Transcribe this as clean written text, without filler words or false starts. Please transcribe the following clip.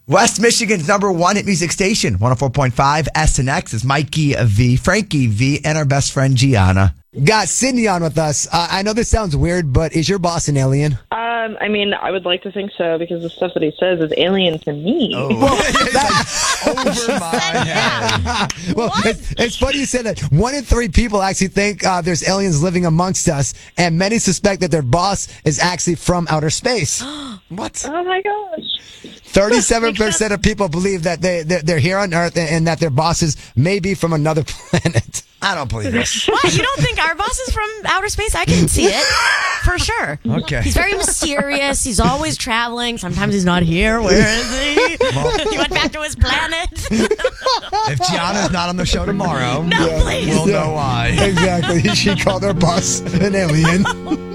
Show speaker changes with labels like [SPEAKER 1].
[SPEAKER 1] West Michigan's number one hit music station, 104.5 SNX is Mikey V, Frankie V, and our best friend Gianna.
[SPEAKER 2] Got Sydney on with us. I know this sounds weird, but is your boss an alien?
[SPEAKER 3] I mean, I would like to think so because the stuff that he says is alien to me.
[SPEAKER 1] Oh. Over my head.
[SPEAKER 2] Well, it's funny you said that. 1 in 3 people actually think there's aliens living amongst us, and many suspect that their boss is actually from outer space.
[SPEAKER 1] What?
[SPEAKER 3] Oh my gosh.
[SPEAKER 2] 37% of people believe that they're here on Earth and that their bosses may be from another planet.
[SPEAKER 1] I don't believe this.
[SPEAKER 4] What? You don't think our boss is from outer space? I can see it. For sure.
[SPEAKER 1] Okay.
[SPEAKER 4] He's very mysterious. He's always traveling. Sometimes he's not here. Where is he? He went back to his planet.
[SPEAKER 1] If Gianna's not on the show tomorrow,
[SPEAKER 4] No, please.
[SPEAKER 1] we'll know why.
[SPEAKER 2] Exactly. She called her boss an alien.